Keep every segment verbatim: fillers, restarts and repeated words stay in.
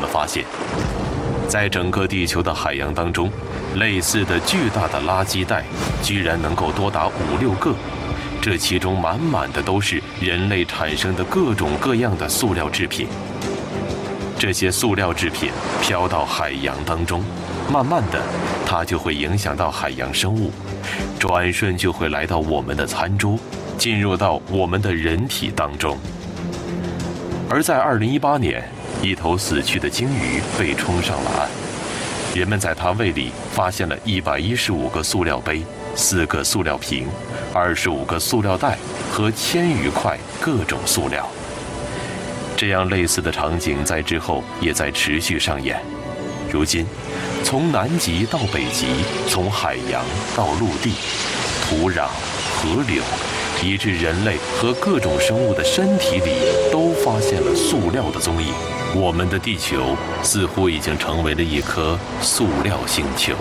发现，在整个地球的海洋当中，类似的巨大的垃圾袋居然能够多达五六个，这其中满满的都是人类产生的各种各样的塑料制品。这些塑料制品飘到海洋当中，慢慢的，它就会影响到海洋生物，转瞬就会来到我们的餐桌，进入到我们的人体当中。而在二零一八年，一头死去的鲸鱼被冲上了岸，人们在它胃里发现了一百一十五个塑料杯、四个塑料瓶、二十五个塑料袋和千余块各种塑料。这样类似的场景在之后也在持续上演。如今，从南极到北极，从海洋到陆地，土壤、河流，以致人类和各种生物的身体里都发现了塑料的踪影。我们的地球似乎已经成为了一颗塑料星球。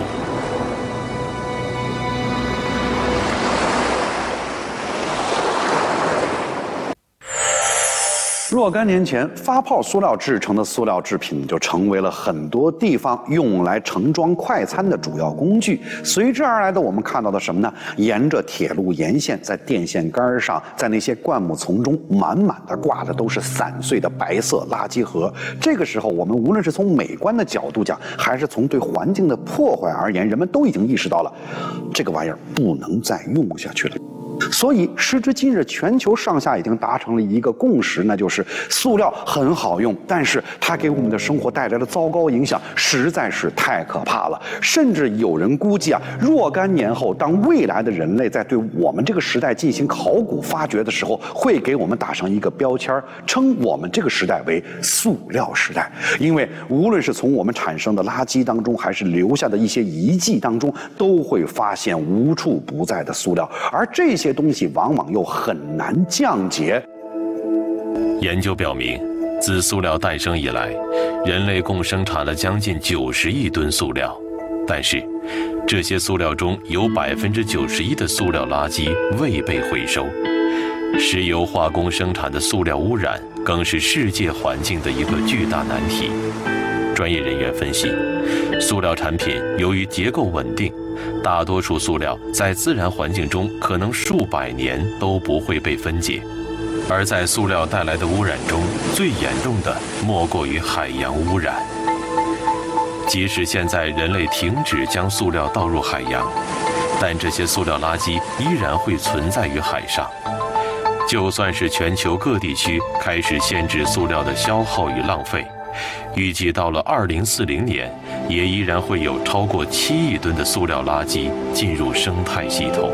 若干年前，发泡塑料制成的塑料制品就成为了很多地方用来盛装快餐的主要工具。随之而来的，我们看到的什么呢？沿着铁路沿线，在电线杆上，在那些灌木丛中，满满的挂的都是散碎的白色垃圾盒。这个时候，我们无论是从美观的角度讲，还是从对环境的破坏而言，人们都已经意识到了，这个玩意儿不能再用下去了。所以，时至今日，全球上下已经达成了一个共识，那就是塑料很好用，但是它给我们的生活带来的糟糕影响实在是太可怕了。甚至有人估计啊，若干年后，当未来的人类在对我们这个时代进行考古发掘的时候，会给我们打上一个标签，称我们这个时代为塑料时代。因为无论是从我们产生的垃圾当中，还是留下的一些遗迹当中，都会发现无处不在的塑料，而这些东西往往又很难降解。 研究表明，自塑料诞生以来，人类共生产了将近九十亿吨塑料，但是这些塑料中有百分之九十一的塑料垃圾未被回收。石油化工生产的塑料污染更是世界环境的一个巨大难题。专业人员分析，塑料产品由于结构稳定，大多数塑料在自然环境中可能数百年都不会被分解，而在塑料带来的污染中，最严重的莫过于海洋污染。即使现在人类停止将塑料倒入海洋，但这些塑料垃圾依然会存在于海上。就算是全球各地区开始限制塑料的消耗与浪费，预计到了二零四零年，也依然会有超过七亿吨的塑料垃圾进入生态系统。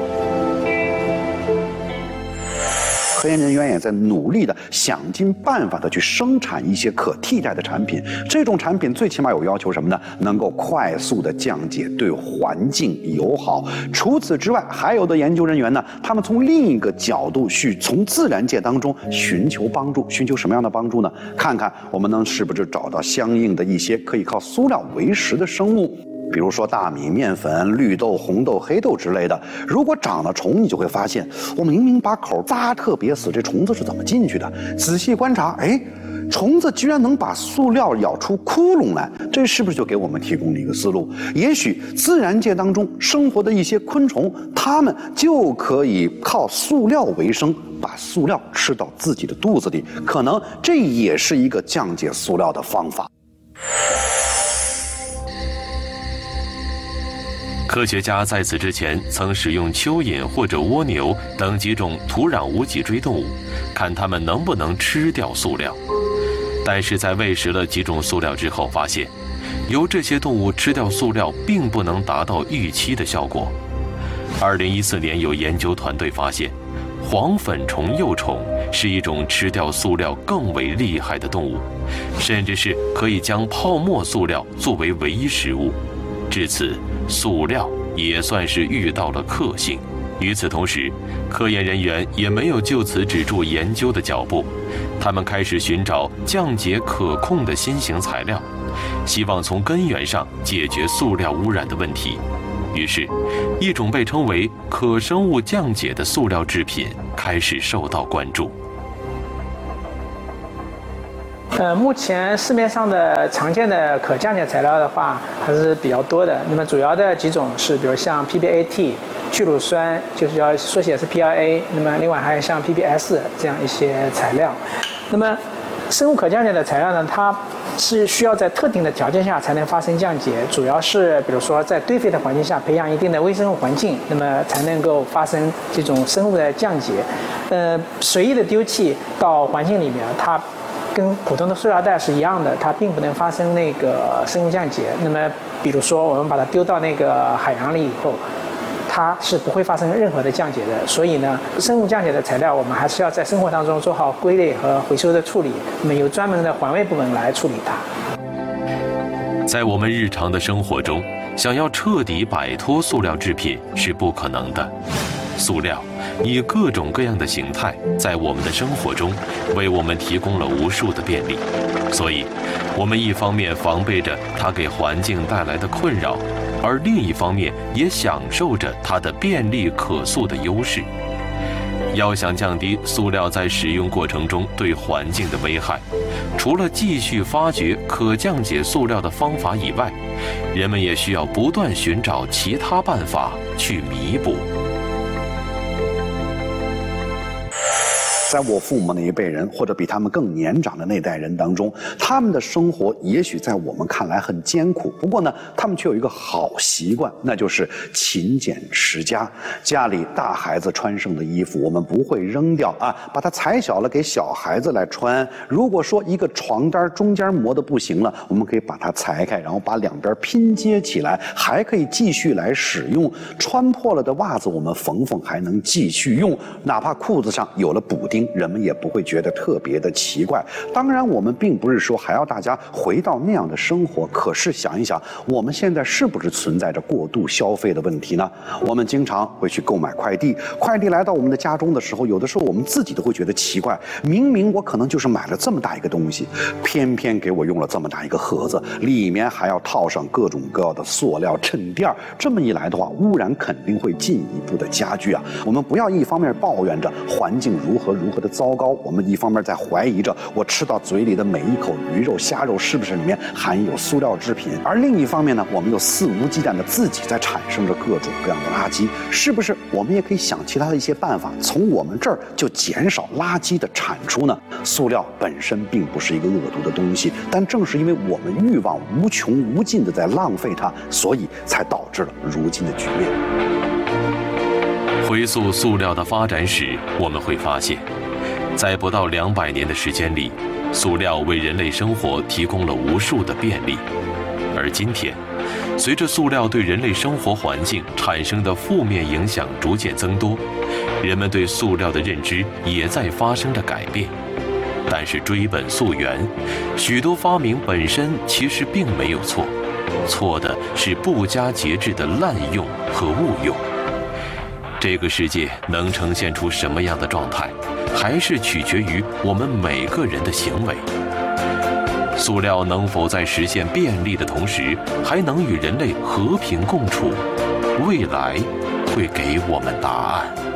科研人员也在努力的想尽办法的去生产一些可替代的产品。这种产品最起码有要求什么呢？能够快速的降解，对环境友好。除此之外，还有的研究人员呢，他们从另一个角度去从自然界当中寻求帮助。寻求什么样的帮助呢？看看我们能是不是找到相应的一些可以靠塑料为食的生物。比如说大米、面粉、绿豆、红豆、黑豆之类的，如果长了虫，你就会发现，我明明把口扎特别死，这虫子是怎么进去的？仔细观察，哎，虫子居然能把塑料咬出窟窿来，这是不是就给我们提供了一个思路？也许自然界当中生活的一些昆虫，它们就可以靠塑料为生，把塑料吃到自己的肚子里，可能这也是一个降解塑料的方法。 科学家在此之前曾使用蚯蚓或者蜗牛等几种土壤无脊椎动物，看它们能不能吃掉塑料。但是在喂食了几种塑料之后，发现由这些动物吃掉塑料并不能达到预期的效果。二零一四年，有研究团队发现，黄粉虫幼虫是一种吃掉塑料更为厉害的动物，甚至是可以将泡沫塑料作为唯一食物。至此，塑料也算是遇到了克星。与此同时，科研人员也没有就此止住研究的脚步，他们开始寻找降解可控的新型材料，希望从根源上解决塑料污染的问题。于是，一种被称为可生物降解的塑料制品开始受到关注。 呃，目前市面上的常见的可降解材料的话还是比较多的。那么主要的几种是，比如像 P B A T 聚乳酸，就是要缩写是 P R A。那么另外还有像 P B S 这样一些材料。那么生物可降解的材料呢，它是需要在特定的条件下才能发生降解，主要是比如说在堆肥的环境下培养一定的微生物环境，那么才能够发生这种生物的降解。呃，随意的丢弃到环境里面，它跟普通的塑料袋是一样的，它并不能发生那个生物降解。那么比如说我们把它丢到那个海洋里以后，它是不会发生任何的降解的。所以呢，生物降解的材料我们还是要在生活当中做好归类和回收的处理，那么有专门的环卫部门来处理它。 在我们日常的生活中，想要彻底摆脱塑料制品是不可能的。塑料以各种各样的形态，在我们的生活中为我们提供了无数的便利，所以，我们一方面防备着它给环境带来的困扰，而另一方面也享受着它的便利可塑的优势。要想降低塑料在使用过程中对环境的危害，除了继续发掘可降解塑料的方法以外，人们也需要不断寻找其他办法去弥补。 在我父母那一辈人，或者比他们更年长的那代人当中，他们的生活也许在我们看来很艰苦，不过呢，他们却有一个好习惯，那就是勤俭持家。家里大孩子穿剩的衣服，我们不会扔掉啊，把它裁小了给小孩子来穿。如果说一个床单中间磨得不行了，我们可以把它裁开，然后把两边拼接起来，还可以继续来使用。穿破了的袜子，我们缝缝还能继续用，哪怕裤子上有了补丁，人们也不会觉得特别的奇怪。当然，我们并不是说还要大家回到那样的生活，可是想一想，我们现在是不是存在着过度消费的问题呢？我们经常会去购买快递，快递来到我们的家中的时候，有的时候我们自己都会觉得奇怪，明明我可能就是买了这么大一个东西，偏偏给我用了这么大一个盒子，里面还要套上各种各样的塑料衬垫，这么一来的话，污染肯定会进一步的加剧啊。我们不要一方面抱怨着环境如何如何的糟糕，我们一方面在怀疑着我吃到嘴里的每一口鱼肉虾肉是不是里面含有塑料制品，而另一方面呢，我们又肆无忌惮的自己在产生着各种各样的垃圾。是不是我们也可以想其他的一些办法，从我们这儿就减少垃圾的产出呢？塑料本身并不是一个恶毒的东西，但正是因为我们欲望无穷无尽的在浪费它，所以才导致了如今的局面。 回溯塑料的发展史，我们会发现，在不到两百年的时间里，塑料为人类生活提供了无数的便利。而今天，随着塑料对人类生活环境产生的负面影响逐渐增多，人们对塑料的认知也在发生着改变。但是追本溯源，许多发明本身其实并没有错，错的是不加节制的滥用和误用。这个世界能呈现出什么样的状态，还是取决于我们每个人的行为。塑料能否在实现便利的同时，还能与人类和平共处？未来会给我们答案。